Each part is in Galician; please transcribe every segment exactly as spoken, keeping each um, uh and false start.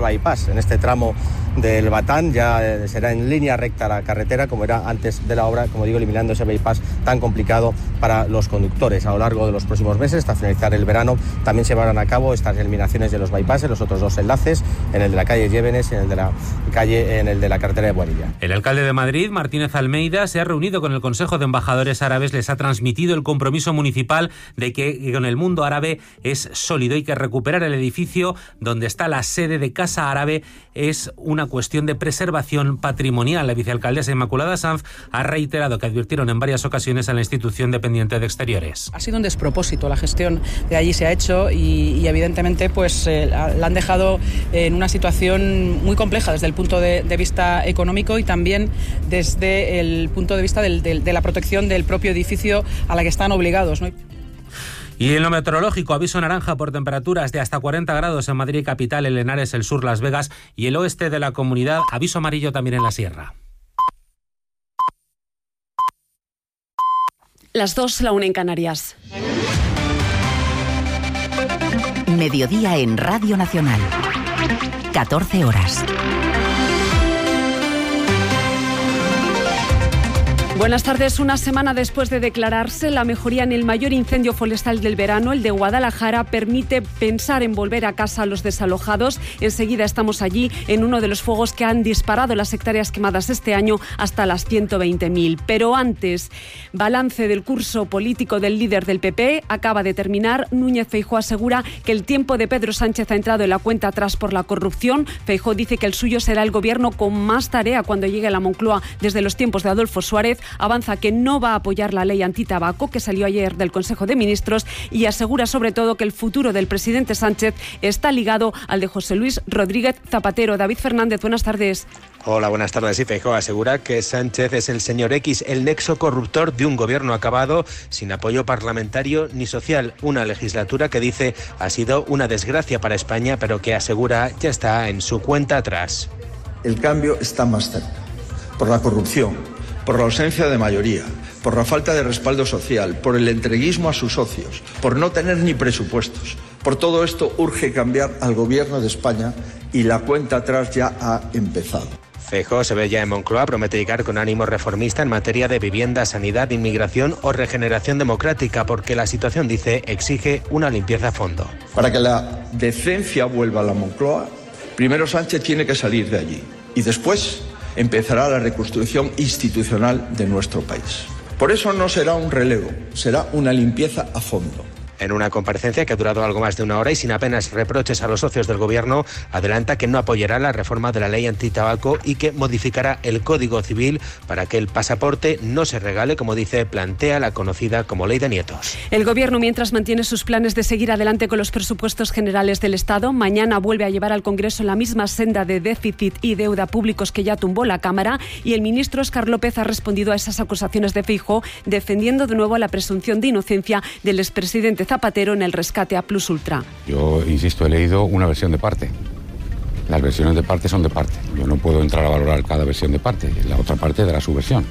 bypass. En este tramo del Batán ya eh, será en línea recta la carretera, como era antes de la obra, como digo, eliminando ese bypass tan complicado para los conductores. A lo largo de los próximos meses, hasta finalizar el verano, también se llevarán a cabo estas eliminaciones de los bypasses, los otros dos enlaces, en el de la calle Llévenes y en el de la calle, en el de la carretera de Boadilla. El alcalde de Madrid, Martínez Almeida, se ha reunido con el Consejo de Embajadores Árabes, les ha transmitido el compromiso municipal de que con el mundo árabe es sólido y que recuperar el edificio donde está la sede de Casa Árabe es una cuestión de preservación patrimonial. La vicealcaldesa Inmaculada Sanz ha reiterado que advirtieron en varias ocasiones a la institución dependiente de Exteriores. Ha sido un despropósito la gestión de allí se ha hecho y, y evidentemente pues eh, la han dejado en una situación muy compleja desde el punto de, de vista económico y también desde el punto de vista del, del, de la protección del propio edificio a la que están obligados, ¿no? Y en lo meteorológico, aviso naranja por temperaturas de hasta cuarenta grados en Madrid capital, en Henares, el sur, Las Vegas y el oeste de la comunidad. Aviso amarillo también en la sierra. Las dos, la una en Canarias. Mediodía en Radio Nacional. catorce horas. Buenas tardes. Una semana después de declararse la mejoría en el mayor incendio forestal del verano, el de Guadalajara, permite pensar en volver a casa a los desalojados. Enseguida estamos allí en uno de los fuegos que han disparado las hectáreas quemadas este año hasta las ciento veinte mil. Pero antes, balance del curso político del líder del P P acaba de terminar. Núñez Feijóo asegura que el tiempo de Pedro Sánchez ha entrado en la cuenta atrás por la corrupción. Feijóo dice que el suyo será el gobierno con más tarea cuando llegue a la Moncloa desde los tiempos de Adolfo Suárez. Avanza que no va a apoyar la ley antitabaco que salió ayer del Consejo de Ministros y asegura sobre todo que el futuro del presidente Sánchez está ligado al de José Luis Rodríguez Zapatero. David Fernández, buenas tardes. Hola, buenas tardes. Sí, Feijóo asegura que Sánchez es el señor X, el nexo corruptor de un gobierno acabado, sin apoyo parlamentario ni social. Una legislatura que dice ha sido una desgracia para España, pero que asegura ya está en su cuenta atrás. El cambio está más cerca, por la corrupción, por la ausencia de mayoría, por la falta de respaldo social, por el entreguismo a sus socios, por no tener ni presupuestos. Por todo esto urge cambiar al gobierno de España y la cuenta atrás ya ha empezado. Feijóo se ve ya en Moncloa, promete llegar con ánimo reformista en materia de vivienda, sanidad, inmigración o regeneración democrática, porque la situación, dice, exige una limpieza a fondo. Para que la decencia vuelva a la Moncloa, primero Sánchez tiene que salir de allí y después empezará la reconstrucción institucional de nuestro país. Por eso no será un relevo, será una limpieza a fondo. En una comparecencia que ha durado algo más de una hora y sin apenas reproches a los socios del gobierno, adelanta que no apoyará la reforma de la ley antitabaco y que modificará el Código Civil para que el pasaporte no se regale, como dice, plantea la conocida como Ley de Nietos. El gobierno, mientras, mantiene sus planes de seguir adelante con los presupuestos generales del Estado. Mañana vuelve a llevar al Congreso la misma senda de déficit y deuda públicos que ya tumbó la Cámara, y el ministro Óscar López ha respondido a esas acusaciones de Feijóo, defendiendo de nuevo la presunción de inocencia del expresidente Zapatero en el rescate a Plus Ultra. Yo, insisto, he leído una versión de parte. Las versiones de parte son de parte. Yo no puedo entrar a valorar cada versión de parte. La otra parte dará su versión.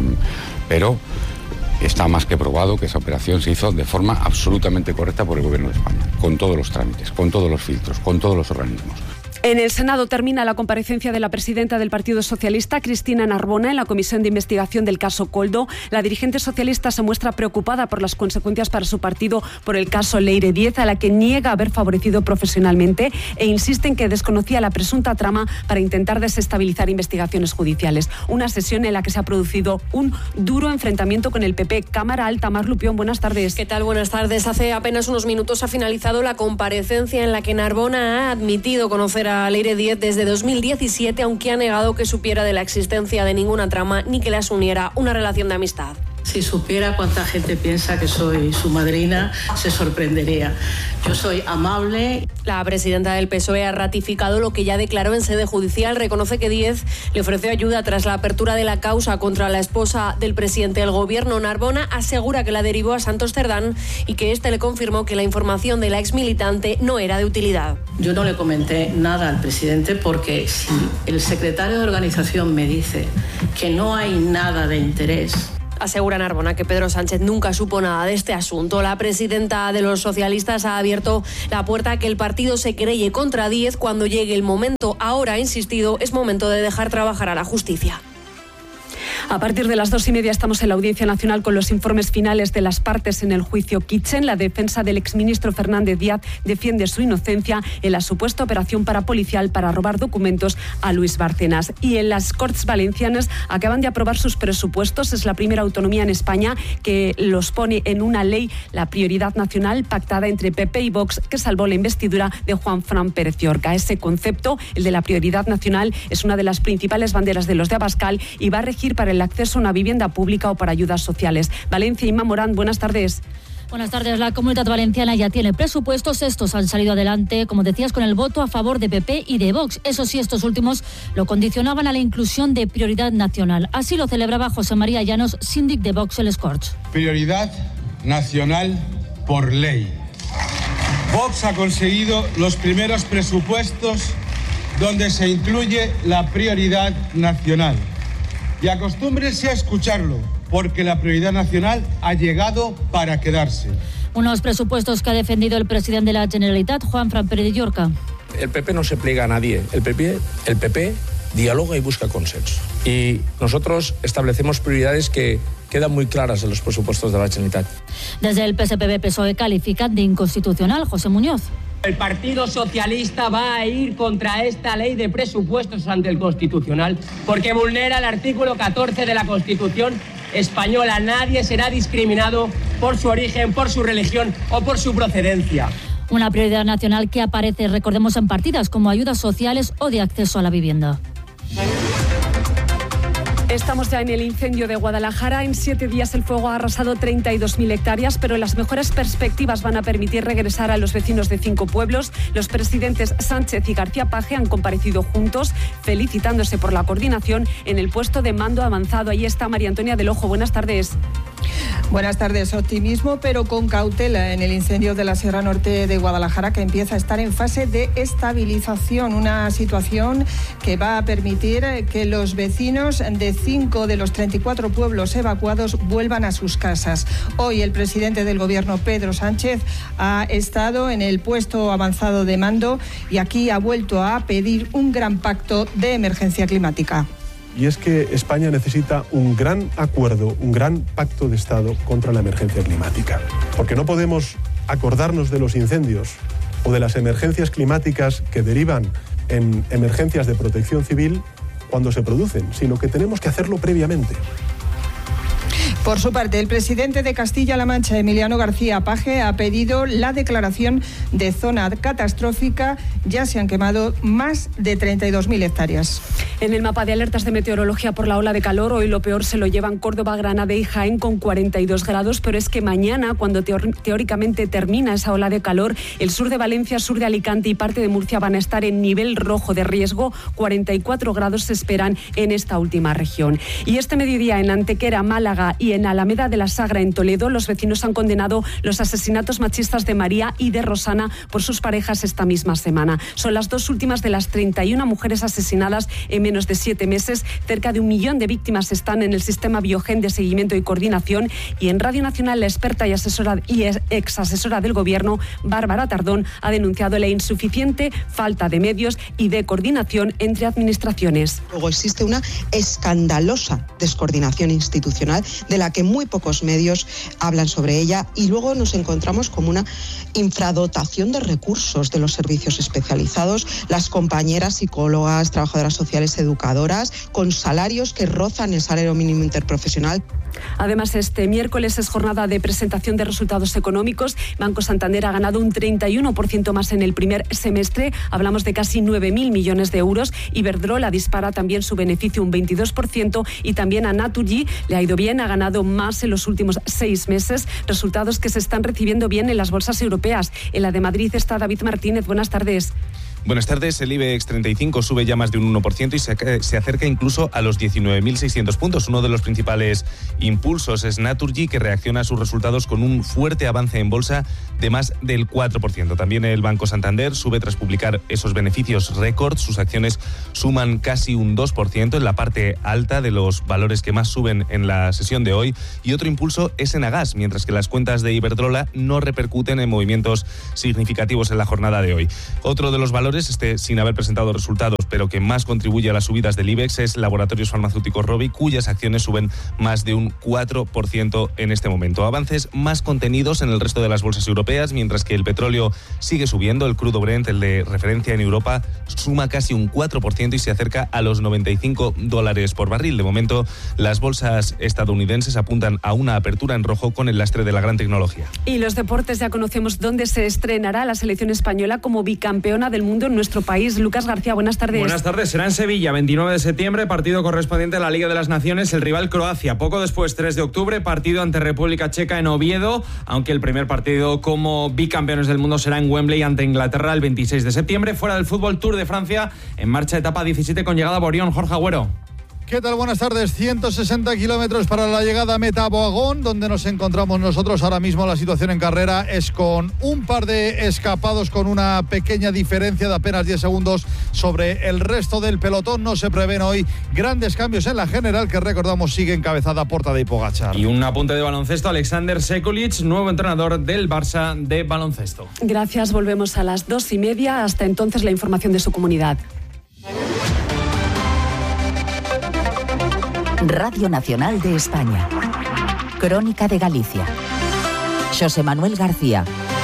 Pero está más que probado que esa operación se hizo de forma absolutamente correcta por el Gobierno de España, con todos los trámites, con todos los filtros, con todos los organismos. En el Senado termina la comparecencia de la presidenta del Partido Socialista, Cristina Narbona, en la comisión de investigación del caso Koldo. La dirigente socialista se muestra preocupada por las consecuencias para su partido por el caso Leire diez, a la que niega haber favorecido profesionalmente e insiste en que desconocía la presunta trama para intentar desestabilizar investigaciones judiciales. Una sesión en la que se ha producido un duro enfrentamiento con el P P. Cámara Alta, Mar Lupión, buenas tardes. ¿Qué tal? Buenas tardes. Hace apenas unos minutos ha finalizado la comparecencia en la que Narbona ha admitido conocer a Leire diez desde dos mil diecisiete, aunque ha negado que supiera de la existencia de ninguna trama ni que las uniera una relación de amistad. Si supiera cuánta gente piensa que soy su madrina, se sorprendería. Yo soy amable. La presidenta del P S O E ha ratificado lo que ya declaró en sede judicial. Reconoce que Díez le ofreció ayuda tras la apertura de la causa contra la esposa del presidente del gobierno. Narbona asegura que la derivó a Santos Cerdán y que éste le confirmó que la información de la exmilitante no era de utilidad. Yo no le comenté nada al presidente porque si el secretario de organización me dice que no hay nada de interés Asegura Narbona que Pedro Sánchez nunca supo nada de este asunto. La presidenta de los socialistas ha abierto la puerta a que el partido se querelle contra Díez cuando llegue el momento. Ahora, ha insistido, es momento de dejar trabajar a la justicia. A partir de las dos y media estamos en la Audiencia Nacional con los informes finales de las partes en el juicio Kitchen. La defensa del exministro Fernández Díaz defiende su inocencia en la supuesta operación parapolicial para robar documentos a Luis Bárcenas. Y en las Corts Valencianas acaban de aprobar sus presupuestos. Es la primera autonomía en España que los pone en una ley, la prioridad nacional pactada entre P P y Vox, que salvó la investidura de Juan Fran Pérez Llorca. Ese concepto, el de la prioridad nacional, es una de las principales banderas de los de Abascal y va a regir para el acceso a una vivienda pública o para ayudas sociales. Valencia, Inma Morán, buenas tardes. Buenas tardes. La Comunidad Valenciana ya tiene presupuestos. Estos han salido adelante, como decías, con el voto a favor de P P y de Vox. Eso sí, estos últimos lo condicionaban a la inclusión de prioridad nacional. Así lo celebraba José María Llanos, síndic de Vox en les Corts. Prioridad nacional por ley. Vox ha conseguido los primeros presupuestos donde se incluye la prioridad nacional. Y acostúmbrense a escucharlo, porque la prioridad nacional ha llegado para quedarse. Unos presupuestos que ha defendido el presidente de la Generalitat, Juan Fran Pérez Llorca. El P P no se pliega a nadie. El P P, el P P dialoga y busca consenso. Y nosotros establecemos prioridades que quedan muy claras en los presupuestos de la Generalitat. Desde el P S P B-P S O E califican de inconstitucional. José Muñoz. El Partido Socialista va a ir contra esta ley de presupuestos ante el Constitucional porque vulnera el artículo catorce de la Constitución española. Nadie será discriminado por su origen, por su religión o por su procedencia. Una prioridad nacional que aparece, recordemos, en partidas como ayudas sociales o de acceso a la vivienda. Estamos ya en el incendio de Guadalajara. En siete días el fuego ha arrasado treinta y dos mil hectáreas, pero las mejores perspectivas van a permitir regresar a los vecinos de cinco pueblos. Los presidentes Sánchez y García Page han comparecido juntos, felicitándose por la coordinación en el puesto de mando avanzado. Ahí está María Antonia del Ojo. Buenas tardes. Buenas tardes. Optimismo, pero con cautela en el incendio de la Sierra Norte de Guadalajara, que empieza a estar en fase de estabilización. Una situación que va a permitir que los vecinos de cinco de los treinta y cuatro pueblos evacuados vuelvan a sus casas. Hoy el presidente del Gobierno, Pedro Sánchez, ha estado en el puesto avanzado de mando y aquí ha vuelto a pedir un gran pacto de emergencia climática. Y es que España necesita un gran acuerdo, un gran pacto de Estado contra la emergencia climática. Porque no podemos acordarnos de los incendios o de las emergencias climáticas que derivan en emergencias de protección civil cuando se producen, sino que tenemos que hacerlo previamente. Por su parte, el presidente de Castilla-La Mancha, Emiliano García Page, ha pedido la declaración de zona catastrófica. Ya se han quemado más de treinta y dos mil hectáreas. En el mapa de alertas de meteorología por la ola de calor, hoy lo peor se lo llevan Córdoba, Granada y Jaén con cuarenta y dos grados, pero es que mañana, cuando teóricamente termina esa ola de calor, el sur de Valencia, sur de Alicante y parte de Murcia van a estar en nivel rojo de riesgo. cuarenta y cuatro grados se esperan en esta última región. Y este mediodía en Antequera, Málaga y en Alameda de la Sagra, en Toledo, los vecinos han condenado los asesinatos machistas de María y de Rosana por sus parejas esta misma semana. Son las dos últimas de las treinta y una mujeres asesinadas en menos de siete meses. Cerca de un millón de víctimas están en el sistema Biogen de seguimiento y coordinación. Y en Radio Nacional, la experta y asesora y ex asesora del Gobierno, Bárbara Tardón, ha denunciado la insuficiente falta de medios y de coordinación entre administraciones. Luego existe una escandalosa descoordinación institucional de la que muy pocos medios hablan sobre ella, y luego nos encontramos como una infradotación de recursos de los servicios especializados, las compañeras psicólogas, trabajadoras sociales, educadoras, con salarios que rozan el salario mínimo interprofesional. Además, este miércoles es jornada de presentación de resultados económicos. Banco Santander ha ganado un treinta y uno por ciento más en el primer semestre. Hablamos de casi nueve mil millones de euros. Iberdrola dispara también su beneficio un veintidós por ciento y también a Naturgy le ha ido bien, ha ganado más en los últimos seis meses. Resultados que se están recibiendo bien en las bolsas europeas. En la de Madrid está David Martínez. Buenas tardes. Buenas tardes. El IBEX treinta y cinco sube ya más de un uno por ciento y se, se acerca incluso a los diecinueve mil seiscientos puntos. Uno de los principales impulsos es Naturgy, que reacciona a sus resultados con un fuerte avance en bolsa de más del cuatro por ciento. También el Banco Santander sube tras publicar esos beneficios récord. Sus acciones suman casi un dos por ciento, en la parte alta de los valores que más suben en la sesión de hoy. Y otro impulso es Enagas, mientras que las cuentas de Iberdrola no repercuten en movimientos significativos en la jornada de hoy. Otro de los valores, este sin haber presentado resultados, pero que más contribuye a las subidas del IBEX, es Laboratorios Farmacéuticos Rovi, cuyas acciones suben más de un cuatro por ciento en este momento. Avances más contenidos en el resto de las bolsas europeas, mientras que el petróleo sigue subiendo. El crudo Brent, el de referencia en Europa, suma casi un cuatro por ciento y se acerca a los noventa y cinco dólares por barril. De momento, las bolsas estadounidenses apuntan a una apertura en rojo con el lastre de la gran tecnología. Y los deportes, ya conocemos dónde se estrenará la selección española como bicampeona del mundo en nuestro país. Lucas García, buenas tardes. Buenas tardes, será en Sevilla, veintinueve de septiembre, partido correspondiente a la Liga de las Naciones, el rival Croacia. Poco después, tres de octubre, partido ante República Checa en Oviedo, aunque el primer partido como bicampeones del mundo será en Wembley ante Inglaterra el veintiséis de septiembre. Fuera del fútbol, Tour de Francia, en marcha etapa diecisiete con llegada a Borión. Jorge Agüero. ¿Qué tal? Buenas tardes. ciento sesenta kilómetros para la llegada a meta Boagón, donde nos encontramos nosotros ahora mismo. La situación en carrera es con un par de escapados, con una pequeña diferencia de apenas diez segundos sobre el resto del pelotón. No se prevén hoy grandes cambios en la general, que recordamos sigue encabezada por Tadej Pogačar. Y un apunte de baloncesto, Alexander Sekulic, nuevo entrenador del Barça de baloncesto. Gracias, volvemos a las dos y media. Hasta entonces, la información de su comunidad. Radio Nacional de España. Crónica de Galicia. Xosé Manuel García.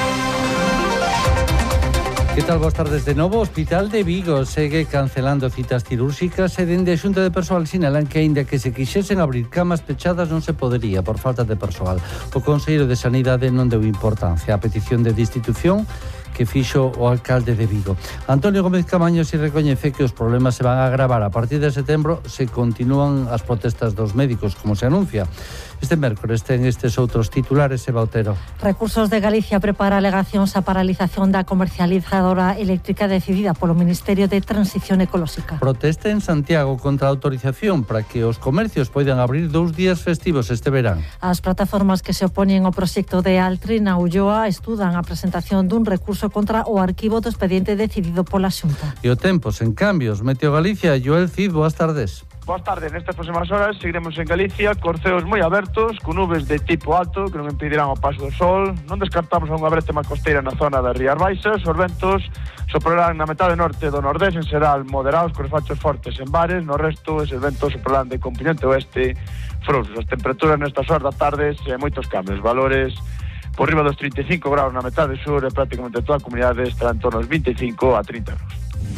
Que tal? Boas tardes de novo. O Hospital de Vigo segue cancelando citas cirúrxicas e dende a Xunta de Persoal sinalan que aínda que se quixesen abrir camas pechadas non se podería por falta de persoal. O Conselleiro de Sanidade non deu importancia á petición de destitución que fixo o alcalde de Vigo. Antonio Gómez Camaño si recoñece que os problemas se van a agravar a partir de setembro se continúan as protestas dos médicos, como se anuncia. Este mércores ten estes outros titulares, Eva Otero. Recursos de Galicia prepara alegacións á paralización da comercializadora eléctrica decidida polo Ministerio de Transición Ecolóxica. Protesta en Santiago contra a autorización para que os comercios poidan abrir dous días festivos este verán. As plataformas que se oponen ao proxecto de Altri na Ulloa estudan a presentación dun recurso contra o arquivo do expediente decidido pola Xunta. E o tempo, sen cambios. Meteo Galicia, Joel Cid, boas tardes. Boas tardes, nestas próximas horas seguiremos en Galicia con ceos moi abertos, con nubes de tipo alto que non impedirán o paso do sol. Non descartamos unha brétema costeira na zona das Rías Baixas. Os ventos soprarán na metade norte do nordés en xeral moderados, con fachos fortes en bares. No resto, eses ventos soprarán de componente oeste frouxos. As temperaturas nestas horas da tarde e moitos cambios, valores por riba dos trinta e cinco graus na metade sur e prácticamente toda a comunidade estará en torno aos vinte e cinco a trinta graus.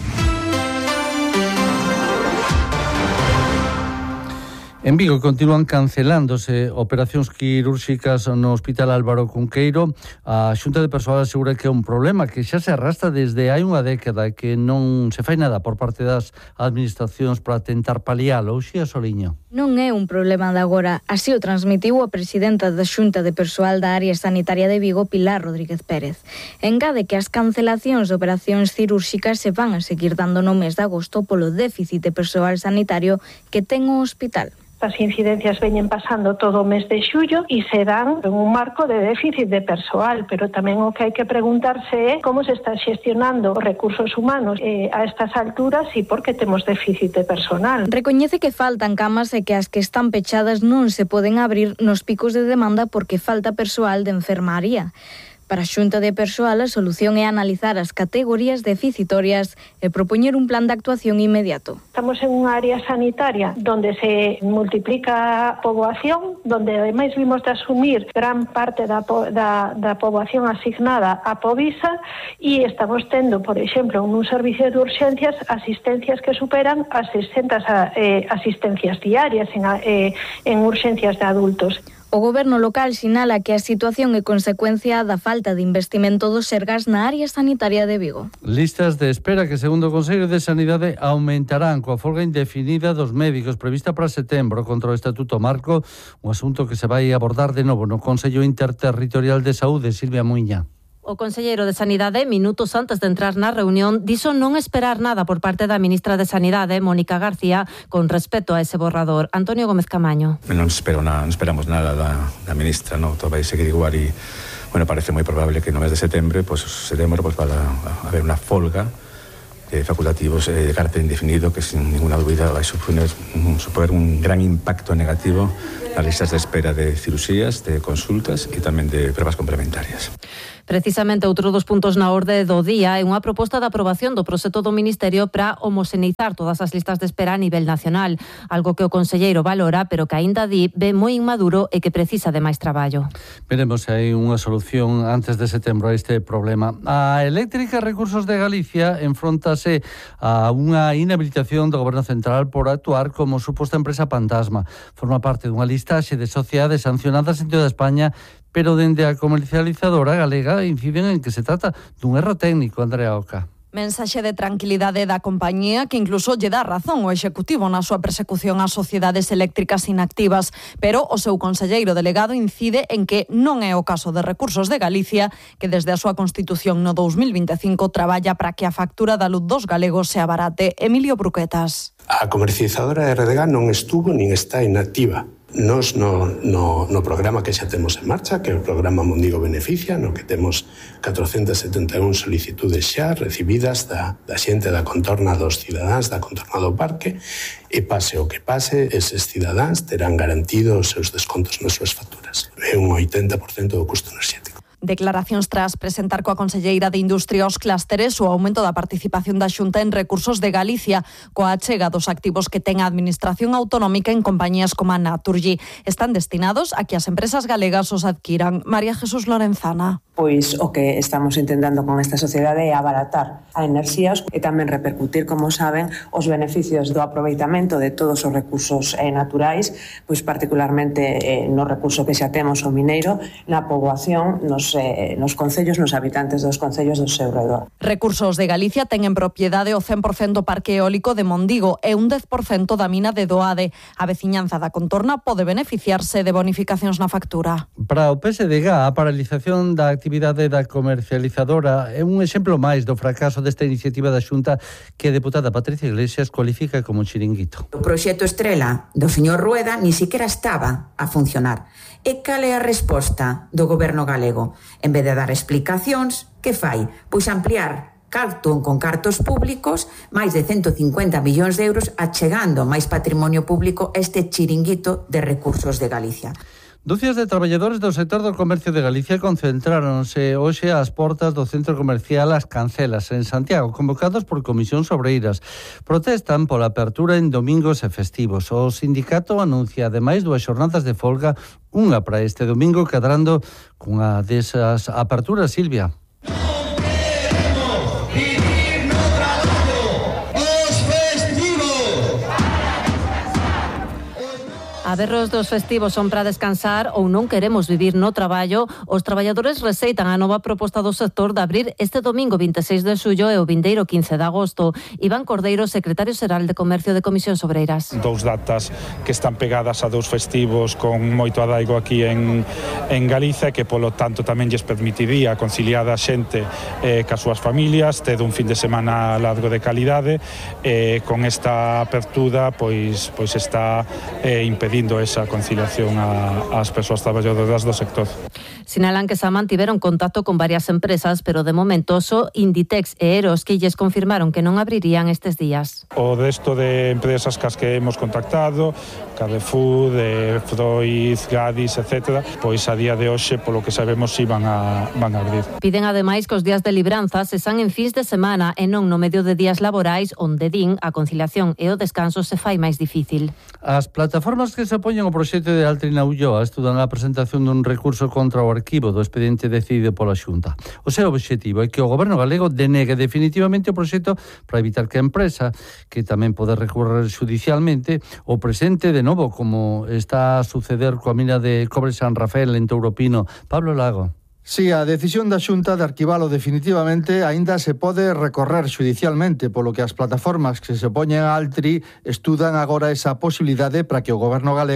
En Vigo continúan cancelándose operacións quirúrxicas no Hospital Álvaro Cunqueiro. A Xunta de Persoal asegura que é un problema que xa se arrastra desde hai unha década e que non se fai nada por parte das administracións para tentar palialo. Uxía Soliño. Non é un problema de agora, así o transmitiu a presidenta da Xunta de Persoal da Área Sanitaria de Vigo, Pilar Rodríguez Pérez. Engade que as cancelacións de operacións cirúrxicas se van a seguir dando no mes de agosto polo déficit de persoal sanitario que ten o hospital. As incidencias veñen pasando todo o mes de xullo e se dan en un marco de déficit de persoal, pero tamén o que hai que preguntarse é como se está xestionando os recursos humanos eh, a estas alturas e por que temos déficit de personal. Recoñece que faltan camas e que as que están pechadas non se poden abrir nos picos de demanda porque falta persoal de enfermaría. Para a Xunta de Persoal, a solución é analizar as categorías deficitorias e propoñer un plan de actuación inmediato. Estamos en unha área sanitaria donde se multiplica a poboación, donde ademais vimos de asumir gran parte da, da, da poboación asignada a Povisa e estamos tendo, por exemplo, un servicio de urxencias asistencias que superan as seiscentas eh, asistencias diarias en, eh, en urxencias de adultos. O goberno local sinala que a situación é consecuencia da falta de investimento dos Sergas na área sanitaria de Vigo. Listas de espera que, segundo o Consello de Sanidade, aumentarán coa folga indefinida dos médicos prevista para setembro contra o Estatuto Marco, un asunto que se vai abordar de novo no Consello Interterritorial de Saúde. Silvia Muiña. O O conselleiro de Sanidade, minutos antes de entrar na reunión, dixo non esperar nada por parte da ministra de Sanidade, Mónica García, con respecto a ese borrador. Antonio Gómez Camaño. Non espero nada, non esperamos nada da, da ministra, no, todo vai seguir igual e, bueno, parece moi probable que no mes de setembro, pues, setembro, pues, va a haber unha folga de facultativos de carácter indefinido que sin ninguna dúbida vai suponer, suponer un gran impacto negativo nas listas de espera de cirurxías, de consultas e tamén de pruebas complementarias. Precisamente outro dos puntos na orde do día é unha proposta de aprobación do proxecto do Ministerio para homoxeneizar todas as listas de espera a nivel nacional, algo que o conselleiro valora, pero que aínda di ve moi inmaduro e que precisa de máis traballo. Veremos se hai unha solución antes de setembro a este problema. A Eléctrica Recursos de Galicia enfróntase a unha inhabilitación do Goberno Central por actuar como suposta empresa fantasma. Forma parte dunha listaxe de sociedades sancionadas en toda España, pero dende a comercializadora galega inciden en que se trata dun erro técnico, Andrea Oca. Mensaxe de tranquilidade da compañía que incluso lle dá razón o executivo na súa persecución ás sociedades eléctricas inactivas, pero o seu conselleiro delegado incide en que non é o caso de Recursos de Galicia, que desde a súa constitución no dous mil vinte e cinco traballa para que a factura da luz dos galegos se abarate. Emilio Bruquetas. A comercializadora R D G non estuvo nin está inactiva. Nos no, no, no programa que xa temos en marcha, que é o programa Mondigo Beneficia, no que temos catrocentas setenta e un solicitudes xa recibidas da, da xente da contorna dos cidadáns, da contorna do parque, e pase o que pase, eses cidadáns terán garantido os seus descontos nas súas facturas. É un oitenta por cento do custo enerxético. Declaracións tras presentar coa conselleira de Industria os clústeres o aumento da participación da Xunta en Recursos de Galicia, coa achega dos activos que ten a Administración Autonómica en compañías como a Naturgy. Están destinados a que as empresas galegas os adquiran. María Jesús Lorenzana. Pois o que estamos intentando con esta sociedade é abaratar a enerxías e tamén repercutir, como saben, os beneficios do aproveitamento de todos os recursos eh, naturais, pois particularmente eh, no recurso que xa temos o mineiro, na poboación, nos, eh, nos concellos, nos habitantes dos concellos do seu redor. Recursos de Galicia ten en propiedade o cen por cento parque eólico de Mondigo e un dez por cento da mina de Doade. A veciñanza da contorna pode beneficiarse de bonificacións na factura. Para o P S D G, a paralización da actividade da comercializadora é un exemplo máis do fracaso desta iniciativa da Xunta que a deputada Patricia Iglesias cualifica como chiringuito. O proxecto estrela do señor Rueda ni siquiera estaba a funcionar. E cal é a resposta do goberno galego? En vez de dar explicacións, que fai? Pois ampliar cartón con cartos públicos, máis de ciento cincuenta millóns de euros, achegando máis patrimonio público a este chiringuito de Recursos de Galicia. Dúcias de traballadores do sector do comercio de Galicia concentráronse hoxe ás portas do centro comercial As Cancelas, en Santiago, convocados por comisións obreiras. Protestan pola apertura en domingos e festivos. O sindicato anuncia, ademais, dúas xornadas de folga, unha para este domingo, cadrando cunha desas aperturas, Silvia. A berros dos festivos son para descansar ou non queremos vivir no traballo, os traballadores receitan a nova proposta do sector de abrir este domingo vinte e seis de xullo e o vindeiro quince de agosto. Iván Cordeiro, secretario xeral de Comercio de Comisións Obreiras. Dous datas que están pegadas a dous festivos con moito adaigo aquí en, en Galicia, que polo tanto tamén lles permitiría conciliar a xente eh, cas súas familias, ter un fin de semana largo de calidade, e eh, con esta apertura pois, pois está eh, impedindo esa conciliación a, ás persoas traballadoras do sector. Sinalan que xa mantiveron contacto con varias empresas, pero de momento só Inditex e Eros que lles confirmaron que non abrirían estes días. O resto de empresas cas que hemos contactado, Carrefour, de Freud, Gadis, etcétera, pois a día de hoxe, polo que sabemos, iban a, van a abrir. Piden ademais que os días de libranza se san en fins de semana e non no medio de días laborais, onde din a conciliación e o descanso se fai máis difícil. As plataformas que se opoñen ao proxecto de Altri na Ulloa estudan a presentación dun recurso contra o arquivo do expediente decidido pola Xunta. O seu obxectivo é que o goberno galego denegue definitivamente o proxecto para evitar que a empresa, que tamén pode recorrer judicialmente, o presente de novo, como está a suceder coa mina de cobre San Rafael en Touropino. Pablo Lago. Si, a decisión da Xunta de arquivalo definitivamente aínda se pode recorrer judicialmente, polo que as plataformas que se opoñen a Altri estudan agora esa posibilidade para que o goberno galego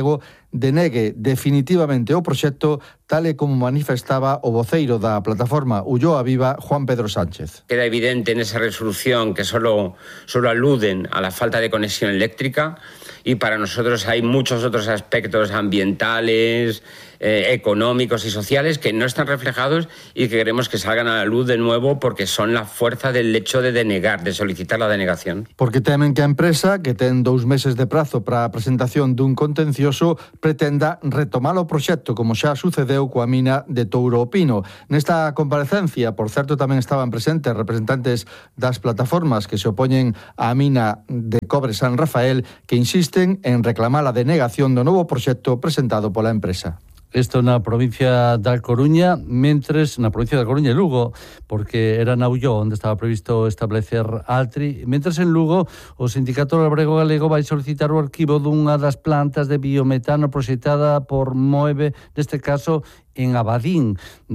denegue definitivamente o proxecto, tal e como manifestaba o voceiro da plataforma Ulloa Viva, Juan Pedro Sánchez. Queda evidente en esa resolución que solo, solo aluden a la falta de conexión eléctrica, y para nosotros hay muchos otros aspectos ambientales, eh, económicos y sociales que no están reflejados y que queremos que salgan a la luz de nuevo, porque son la fuerza del hecho de denegar, de solicitar la denegación. Porque temen que a empresa, que ten dous meses de prazo para a presentación dun contencioso, pretenda retomar o proxecto, como xa sucedeu coa mina de Touro o Pino. Nesta comparecencia, por certo, tamén estaban presentes representantes das plataformas que se opoñen á mina de cobre San Rafael, que insisten en reclamar a denegación do novo proxecto presentado pola empresa. Isto na provincia da Coruña, mentres na provincia da Coruña e Lugo, porque era na Ulloa onde estaba previsto establecer Altri, mentres en Lugo o Sindicato Labrego Galego vai solicitar o arquivo dunha das plantas de biometano proxectada por Moeve, neste caso en Abadín.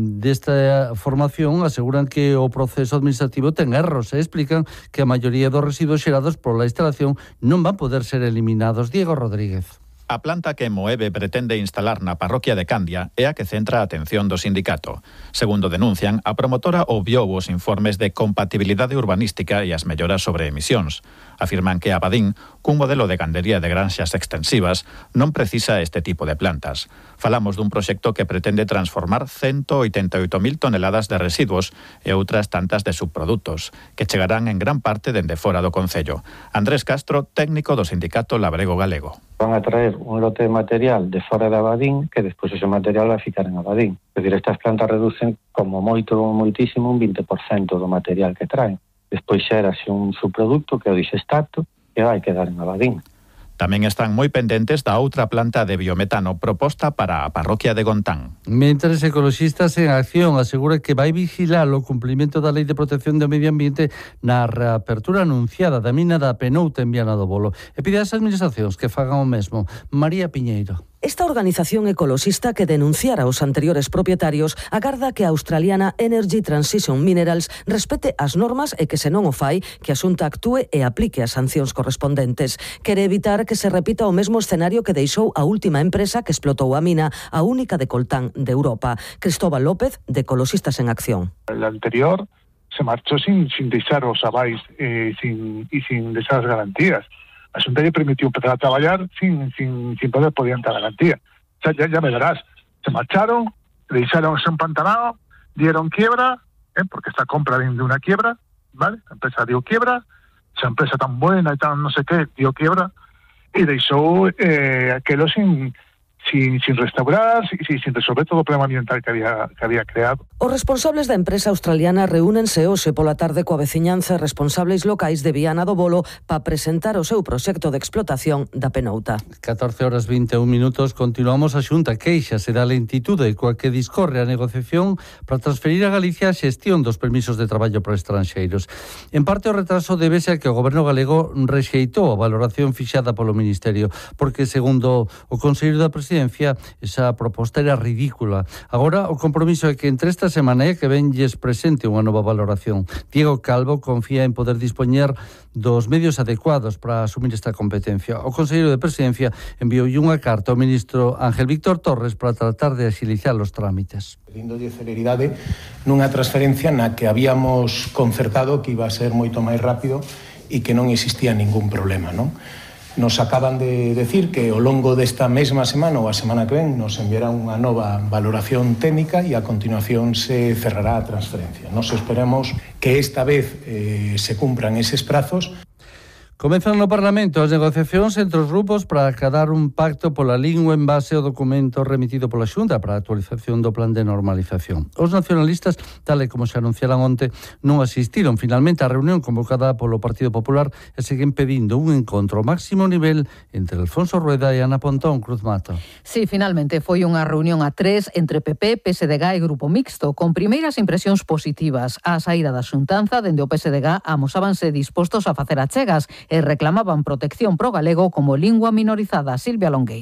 Desta formación aseguran que o proceso administrativo ten erros e explican que a maioría dos residuos xerados pola instalación non van poder ser eliminados. Diego Rodríguez. A planta que Moeve pretende instalar na parroquia de Candia é a que centra a atención do sindicato. Segundo denuncian, a promotora obviou os informes de compatibilidade urbanística e as melloras sobre emisións. Afirman que Abadín, cun modelo de gandería de granxas extensivas, non precisa este tipo de plantas. Falamos dun proxecto que pretende transformar ciento oitenta e oito mil toneladas de residuos e outras tantas de subprodutos, que chegarán en gran parte dende fora do concello. Andrés Castro, técnico do sindicato Labrego Galego. Van a traer un lote de material de fora de Abadín, que despois ese material vai ficar en Abadín. É dicir, estas plantas reducen como moito, moitísimo, un vinte por cento do material que traen. Despois xerase un subproducto que é o disestato, que vai quedar en Abadín. Tamén están moi pendentes da outra planta de biometano proposta para a parroquia de Gontán. Mentres ecoloxistas en acción asegura que vai vigilar o cumprimento da Lei de Protección do Medio Ambiente na reapertura anunciada da mina da Penouta en Viana do Bolo e pide ás administracións que fagan o mesmo. María Piñeiro. Esta organización ecoloxista que denunciara os anteriores propietarios agarda que a australiana Energy Transition Minerals respete as normas e que, se non o fai, que a Xunta actúe e aplique as sancións correspondentes. Quere evitar que se repita o mesmo escenario que deixou a última empresa que explotou a mina, a única de coltán de Europa. Cristóbal López, de Ecoloxistas en Acción. El anterior se marchou sin, sin deixar os avais e eh, sin, e sin deixar as garantías. A Xunta lle permitiu empezar a traballar sin, sin, sin poder poder entrar a garantía. O sea, ya, ya me verás. Se marcharon, le deixaron ese empantanado, dieron quiebra, ¿eh? Porque esta compra viene de una quiebra, ¿vale? La empresa dio quiebra, esa empresa tan buena y tan no sé qué, dio quiebra, y deixou eh, aquello sin... Sin, sin restaurar, sin, sin resolver todo o problema ambiental que había, que había creado. Os responsables da empresa australiana reúnense hoxe pola tarde coa veciñanza e responsables locais de Viana do Bolo para presentar o seu proxecto de explotación da Penouta. catorce horas vinte e un minutos, continuamos. A Xunta queixase da lentitude coa que discorre a negociación para transferir a Galicia a xestión dos permisos de traballo para estranxeiros. En parte o retraso débese a que o goberno galego rexeitou a valoración fixada polo Ministerio, porque segundo o Consello da Presidencia esa proposta era ridícula. Agora o compromiso é que entre esta semana e que ven lles presente unha nova valoración. Diego Calvo confía en poder dispoñer dos medios adecuados para asumir esta competencia. O Conselleiro de Presidencia enviou unha carta ao ministro Ángel Víctor Torres para tratar de agilizar os trámites. Pedíndolle celeridade nunha transferencia na que habíamos concertado que iba a ser moito máis rápido e que non existía ningún problema, non? Nos acaban de decir que ao longo desta mesma semana ou a semana que ven nos enviará unha nova valoración técnica e a continuación se cerrará a transferencia. Nos esperamos que esta vez eh, se cumpran eses prazos. Comezan no Parlamento as negociacións entre os grupos para acadar un pacto pola lingua en base ao documento remitido pola Xunta para a actualización do plan de normalización. Os nacionalistas, tal e como se anunciaran onte, non asistiron finalmente á reunión convocada polo Partido Popular e seguen pedindo un encontro máximo nivel entre Alfonso Rueda e Ana Pontón Cruz Mato. Sí, finalmente foi unha reunión a tres entre P P, P S D G e Grupo Mixto, con primeiras impresións positivas. A saída da xuntanza, dende o P S D G amosábanse dispostos a facer achegas e reclamaban protección pro galego como lingua minorizada. Silvia Longueira.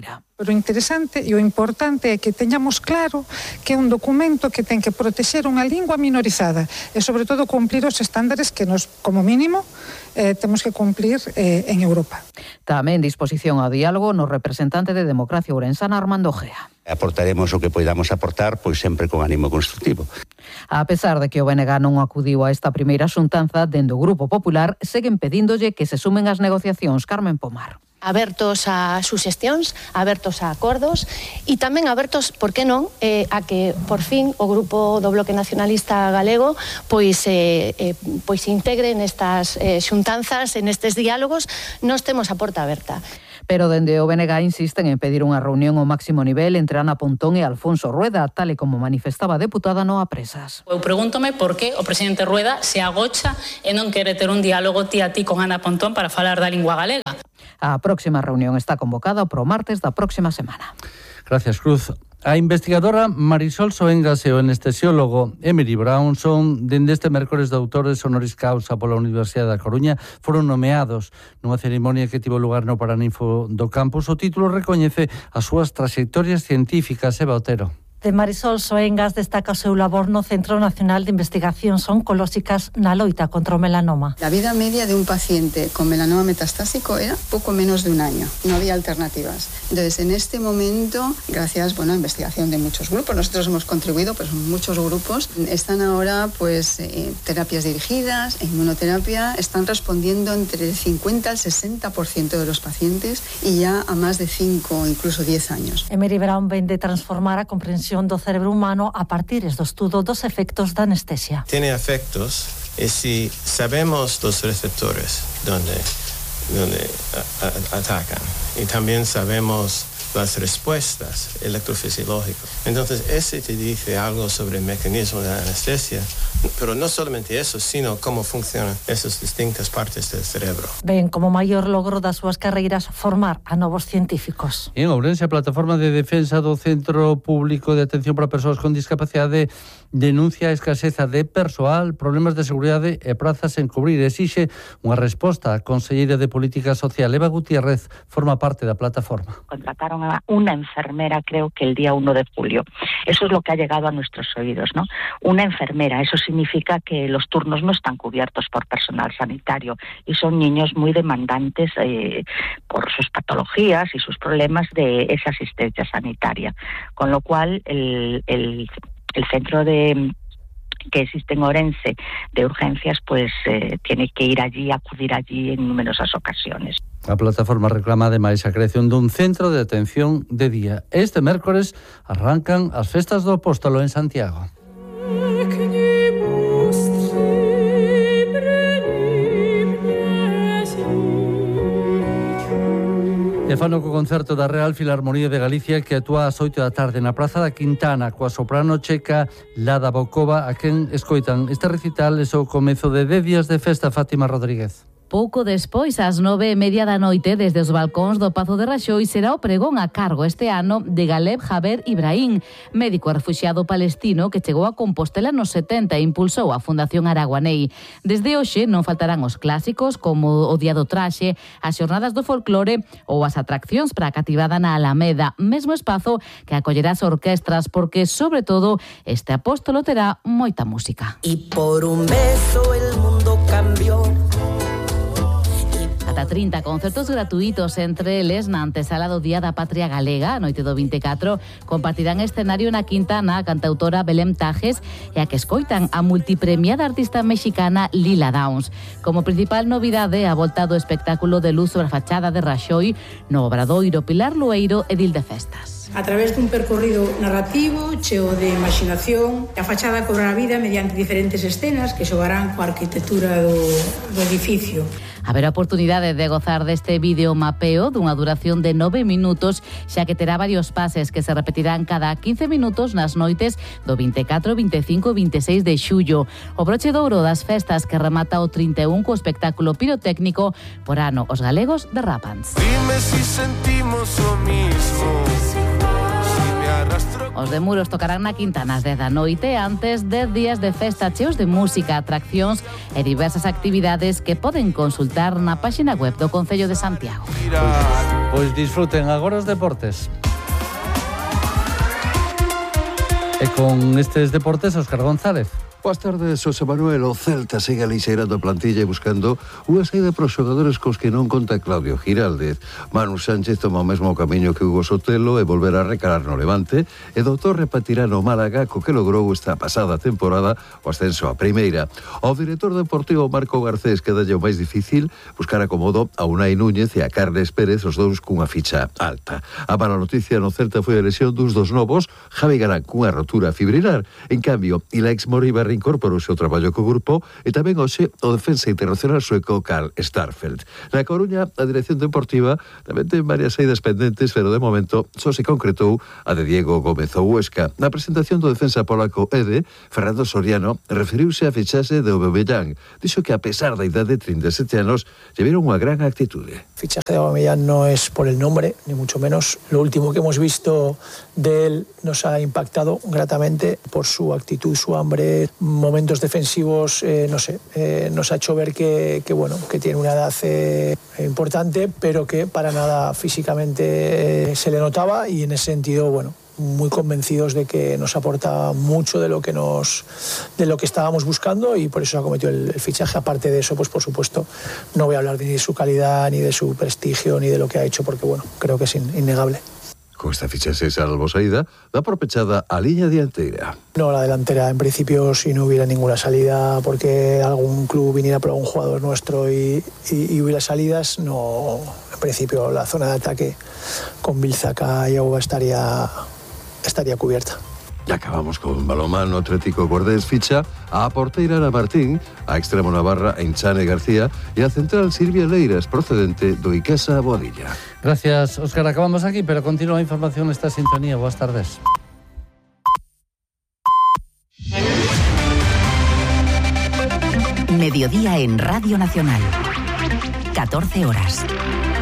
Pero o interesante e o importante é que teñamos claro que é un documento que ten que protexer unha lingua minorizada e, sobre todo, cumplir os estándares que nos, como mínimo, eh, temos que cumplir eh, en Europa. Tamén disposición ao diálogo no representante de Democracia Ourensana, Armando Gea. Aportaremos o que podamos aportar, pois sempre con ánimo constructivo. A pesar de que o B N G non acudiu a esta primeira xuntanza, dende o Grupo Popular seguen pedíndolle que se sumen as negociacións. Carmen Pomar. Abertos a suxestións, abertos a acordos e tamén abertos, por que non, eh, a que por fin o Grupo do Bloque Nacionalista Galego pois eh, eh, pois se integre nestas eh, xuntanzas, nestes diálogos. Nos temos a porta aberta. Pero dende o B N G insisten en pedir unha reunión ao máximo nivel entre Ana Pontón e Alfonso Rueda, tal e como manifestaba a deputada no Apresas. Eu pregúntome por que o presidente Rueda se agocha e non quere ter un diálogo ti a ti con Ana Pontón para falar da lingua galega. A próxima reunión está convocada para o martes da próxima semana. Gracias, Cruz. A investigadora Marisol Soengas e o anestesiólogo Emery Brown son, dende este mércores, doutores honoris causa pola Universidade da Coruña, foron nomeados nunha ceremonia que tivo lugar no Paraninfo do Campus. O título recoñece as súas trayectorias científicas. Eva Otero. De Marisol Soengas destaca o seu labor no Centro Nacional de Investigacións Oncolóxicas na loita contra o melanoma. La vida media de un paciente con melanoma metastásico era poco menos de un año. No había alternativas. Entonces, en este momento, gracias bueno, a investigación de muchos grupos, nosotros hemos contribuido, pues muchos grupos, están ahora pues eh, terapias dirigidas, inmunoterapia, están respondiendo entre el cincuenta al sesenta por ciento de los pacientes y ya a más de cinco, incluso diez años. Emery Brown vende transformar a comprensión do cerebro humano a partir do estudo dos efectos da anestesia. Tiene efectos y si sabemos los receptores donde, donde a, a, atacan y también sabemos las respuestas electrofisiológicas. Entonces, ese te dice algo sobre el mecanismo de la anestesia, pero no solamente eso, sino cómo funcionan esas distintas partes del cerebro. Ven como maior logro das súas carreiras formar a novos científicos. En Ourense, a Plataforma de Defensa do Centro Público de Atención para Persoas con Discapacidade denuncia a escaseza de persoal, problemas de seguridade e prazas en cubrir. Exixe unha resposta. A conselleira de Política Social, Eva Gutiérrez, forma parte da plataforma. Contrataron a una enfermera, creo que el día uno de julio. Eso es lo que ha llegado a nuestros oídos, ¿no? Una enfermera, eso significa que los turnos no están cubiertos por personal sanitario y son niños muy demandantes eh, por sus patologías y sus problemas de esa asistencia sanitaria. Con lo cual, el, el, el centro de que existe en Ourense de urgencias, pues eh, tiene que ir allí, acudir allí en numerosas ocasiones. A plataforma reclama ademais a creación dun centro de atención de día. Este mércores arrancan as festas do Apóstolo en Santiago. E fano co concerto da Real Filarmonía de Galicia que actúa ás oito da tarde na Praza da Quintana coa soprano checa Lada Bokova, a quen escoitan este recital e o comezo de dez días de festa. Fátima Rodríguez. Pouco despois, ás nove e media da noite, desde os balcóns do Pazo de Raxoi, será o pregón a cargo este ano de Galeb Jaber Ibrahim, médico e refuxiado palestino que chegou a Compostela nos setenta e impulsou a Fundación Araguanei. Desde hoxe non faltarán os clásicos como o Día do Traxe, as xornadas do folclore ou as atraccións para a cativada na Alameda, mesmo espazo que acollerá as orquestras porque, sobre todo, este apóstolo terá moita música. Y por un beso el mundo cambió. Ata trinta concertos gratuitos, entre eles na antesala do Día da Patria Galega, a noite do vinte e catro, compartirán escenario na Quintana a cantautora Belém Tajes e a que escoitan a multipremiada artista mexicana Lila Downs. Como principal novidade, a volta do espectáculo de luz sobre a fachada de Raxoi no Obradoiro Pilar Lueiro e Dil de Festas. A través dun percorrido narrativo cheo de imaginación, a fachada cobrará vida mediante diferentes escenas que xogarán coa arquitectura do, do edificio. Haberá oportunidade de gozar deste vídeo mapeo dunha duración de nove minutos, xa que terá varios pases que se repetirán cada quince minutos nas noites do vinte e catro, vinte e cinco e vinte e seis de xullo. O broche de ouro das festas que remata o trinta e un co espectáculo pirotécnico por ano os galegos de Rapans. Dime si sentimos o mismo. Os de Muros tocarán na Quintana ás dez da noite, antes dez días de festa cheos de música, atraccións e diversas actividades que poden consultar na páxina web do Concello de Santiago. Pois, pois disfruten agora os deportes. E con estes deportes, Óscar González. Boas tardes, José Manuel. O Celta segue alixeirando a plantilla e buscando unha saída para os xogadores cos que non conta Claudio Giraldez. Manu Sánchez toma o mesmo camiño que Hugo Sotelo e volverá a recalar no Levante, e doutor repetirá no Málaga, co que logrou esta pasada temporada o ascenso a primeira. O director deportivo Marco Garcés quedalle o máis difícil buscar acomodo a Unai Núñez e a Carles Pérez, os dous cunha ficha alta. A mala noticia no Celta foi a lesión dos dos novos, Javi Galán cunha rotura fibrilar. En cambio, Ilaix Moriba incorporouse ao traballo co grupo e tamén hoxe o defensa internacional sueco Karl Starfelt. Na Coruña, a dirección deportiva tamén ten varias saídas pendentes, pero de momento só se concretou a de Diego Gómez ao Huesca. Na presentación do defensa polaco Ede, Fernando Soriano referiuse á fichaxe de Aubameyang. Dixo que a pesar da idade de trinta e sete anos, llevaron unha gran actitude. El fichaje de Aubameyang no es por el nombre, ni mucho menos. Lo último que hemos visto de él nos ha impactado gratamente por su actitud, su hambre, momentos defensivos, eh, no sé, eh, nos ha hecho ver que, que, bueno, que tiene una edad eh, importante, pero que para nada físicamente eh, se le notaba, y en ese sentido, bueno, muy convencidos de que nos aporta mucho de lo que nos de lo que estábamos buscando, y por eso ha cometido el, el fichaje. Aparte de eso, pues por supuesto no voy a hablar ni de su calidad, ni de su prestigio, ni de lo que ha hecho, porque bueno, creo que es in, innegable. Con esta fichaxe salvo saída, da por pechada a liña dianteira. No, la delantera, en principio, si no hubiera ninguna salida, porque algún club viniera por un jugador nuestro y, y, y hubiera salidas, no, en principio la zona de ataque con Vilzaca y Auba estaría, estaría cubierta. E acabamos con balonmano. Atlético Guardés ficha a porteira Ana Martín, a extremo navarra Enchane García e a central Silvia Leiras, procedente do Iquesa Boadilla. Gracias, Óscar. Acabamos aquí, pero continúa a información nesta sintonía. Boas tardes. Mediodía en Radio Nacional. catorce horas.